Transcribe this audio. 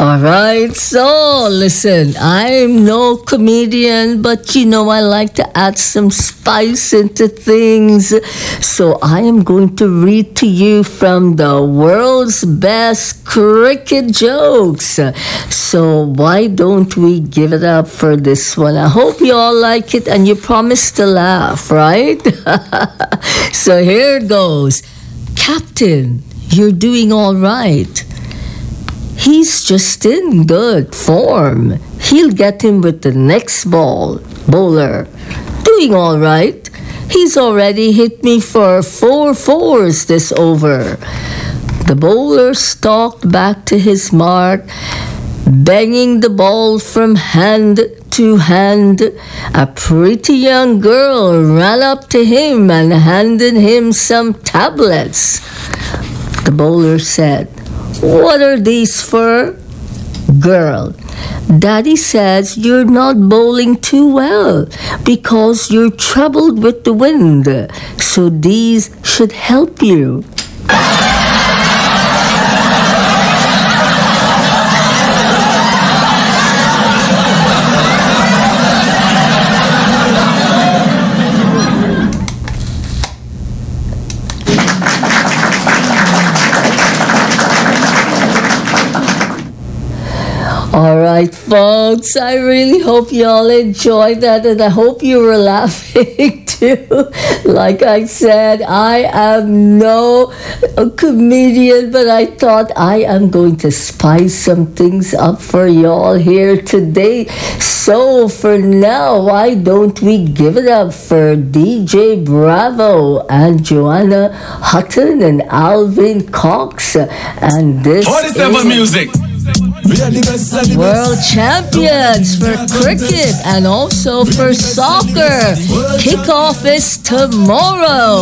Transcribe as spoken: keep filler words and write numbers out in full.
All right, so listen, I'm no comedian, but you know I like to add some spice into things. So I am going to read to you from the world's best cricket jokes. So why don't we give it up for this one? I hope you all like it and you promise to laugh, right? So here it goes. Captain, you're doing all right. He's just in good form. He'll get him with the next ball. Bowler, doing all right. He's already hit me for four fours this over. The bowler stalked back to his mark, banging the ball from hand to hand. A pretty young girl ran up to him and handed him some tablets. The bowler said, "What are these for?" Girl, Daddy says you're not bowling too well because you're troubled with the wind, so these should help you. All right, folks, I really hope you all enjoyed that, and I hope you were laughing too. Like I said, I am no comedian, but I thought I am going to spice some things up for y'all here today. So for now, why don't we give it up for D J Bravo and Joanna Hutton and Alvin Cox, and this forty-seven Music. World champions for cricket and also for soccer. Kickoff is tomorrow.